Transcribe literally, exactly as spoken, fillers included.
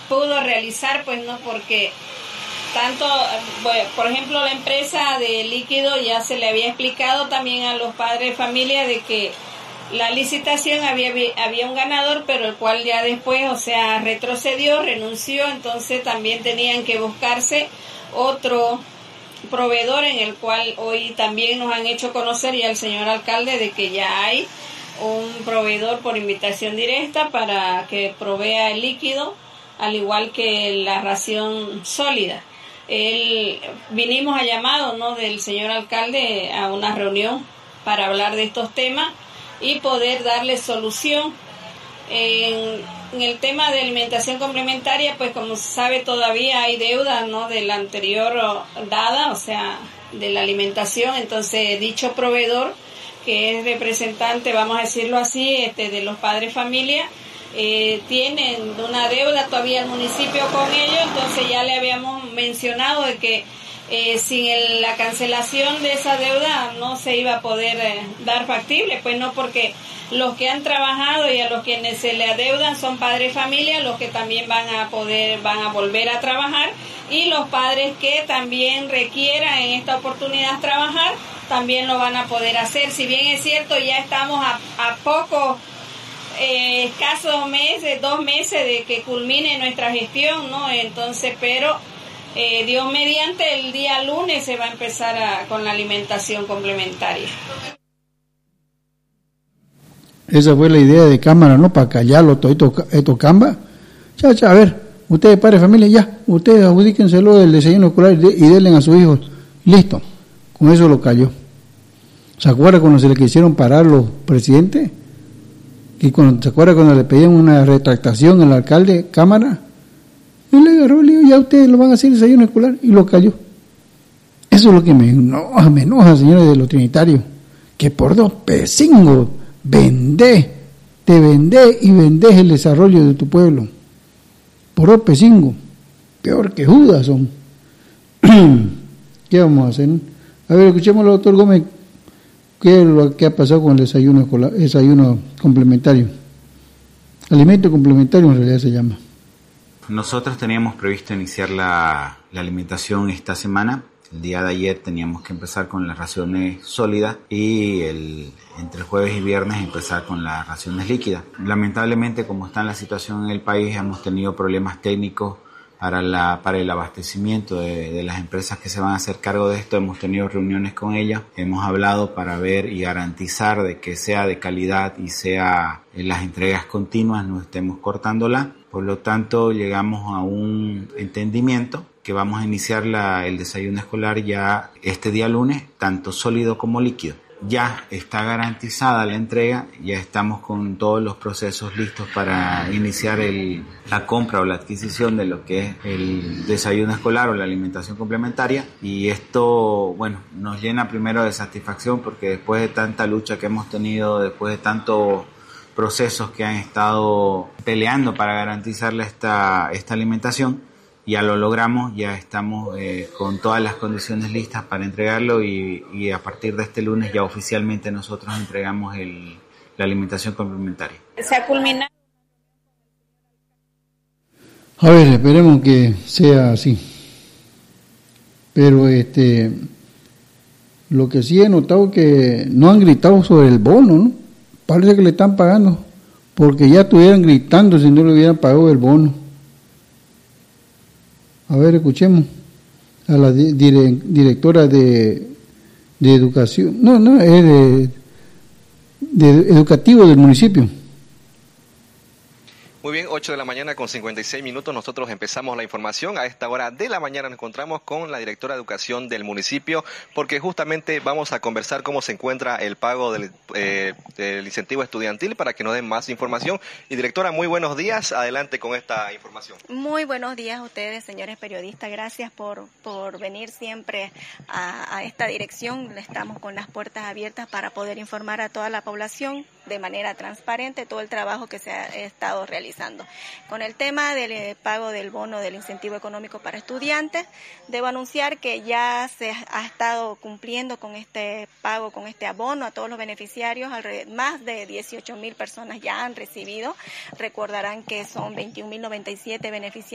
pudo realizar, pues no, porque tanto, bueno, por ejemplo, la empresa de líquido ya se le había explicado también a los padres de familia de que la licitación había, había un ganador, pero el cual ya después, o sea, retrocedió, renunció, entonces también tenían que buscarse otro proveedor, en el cual hoy también nos han hecho conocer ya el señor alcalde de que ya hay un proveedor por invitación directa para que provea el líquido, al igual que la ración sólida. Él, vinimos a llamado, ¿no?, del señor alcalde a una reunión para hablar de estos temas y poder darle solución. En, en el tema de alimentación complementaria, pues como se sabe todavía hay deuda, ¿no?, de la anterior dada, o sea, de la alimentación. Entonces dicho proveedor, que es representante, vamos a decirlo así, este, de los padres familia, eh, tienen una deuda todavía el municipio con ellos. Entonces ya le habíamos mencionado de que Eh, sin el, la cancelación de esa deuda no se iba a poder eh, dar factible, pues no, porque los que han trabajado y a los quienes se le adeudan son padres de familia, los que también van a poder, van a volver a trabajar, y los padres que también requieran en esta oportunidad trabajar, también lo van a poder hacer. Si bien es cierto, ya estamos a, a pocos eh, escasos meses, dos meses de que culmine nuestra gestión, ¿no? Entonces, pero Eh, Dios mediante, el día lunes se va a empezar a, con la alimentación complementaria. Esa fue la idea de Cámara, ¿no? Para callarlo todo esto camba. Chacha, a ver, ustedes padres de familia, ya, ustedes adjudíquenselo del desayuno escolar y denle a sus hijos. Listo, con eso lo cayó. ¿Se acuerda cuando se le quisieron parar los presidentes? ¿Y cuando, se acuerda cuando le pedían una retractación al alcalde Cámara? Y le agarró, le dijo, ya ustedes lo van a hacer desayuno escolar, y lo cayó. Eso es lo que me enoja, me enoja, señores de los trinitarios, que por dos pesingos vendés, te vendés y vendés el desarrollo de tu pueblo. Por dos pesingos, peor que Judas son. ¿Qué vamos a hacer? A ver, escuchemos al doctor Gómez, qué es lo que ha pasado con el desayuno escolar, desayuno complementario. Alimento complementario en realidad se llama. Nosotros teníamos previsto iniciar la, la alimentación esta semana. El día de ayer teníamos que empezar con las raciones sólidas y el, entre el jueves y viernes empezar con las raciones líquidas. Lamentablemente, como está la situación en el país, hemos tenido problemas técnicos para, la, para el abastecimiento de, de las empresas que se van a hacer cargo de esto. Hemos tenido reuniones con ellas, hemos hablado para ver y garantizar de que sea de calidad y sea en las entregas continuas, no estemos cortándola. Por lo tanto, llegamos a un entendimiento que vamos a iniciar la, el desayuno escolar ya este día lunes, tanto sólido como líquido. Ya está garantizada la entrega, ya estamos con todos los procesos listos para iniciar el, la compra o la adquisición de lo que es el desayuno escolar o la alimentación complementaria, y esto, bueno, nos llena primero de satisfacción porque después de tanta lucha que hemos tenido, después de tantos procesos que han estado peleando para garantizarle esta, esta alimentación, ya lo logramos, ya estamos eh, con todas las condiciones listas para entregarlo, y, y a partir de este lunes ya oficialmente nosotros entregamos el, la alimentación complementaria. Se ha culminado. A ver, esperemos que sea así. Pero este, lo que sí he notado que no han gritado sobre el bono, ¿no? Parece que le están pagando, porque ya estuvieran gritando si no le hubieran pagado el bono. A ver, escuchemos a la dire, directora de, de educación, no, no, es de, de educativo del municipio. Muy bien, ocho de la mañana con cincuenta y seis minutos, nosotros empezamos la información. A esta hora de la mañana nos encontramos con la directora de Educación del municipio, porque justamente vamos a conversar cómo se encuentra el pago del, eh, del incentivo estudiantil para que nos den más información. Y directora, muy buenos días, adelante con esta información. Muy buenos días a ustedes, señores periodistas, gracias por, por venir siempre a, a esta dirección. Estamos con las puertas abiertas para poder informar a toda la población de manera transparente todo el trabajo que se ha estado realizando. Con el tema del eh, pago del bono del incentivo económico para estudiantes, debo anunciar que ya se ha estado cumpliendo con este pago, con este abono a todos los beneficiarios. Más de dieciocho mil personas ya han recibido. Recordarán que son veintiún mil noventa y siete beneficiarios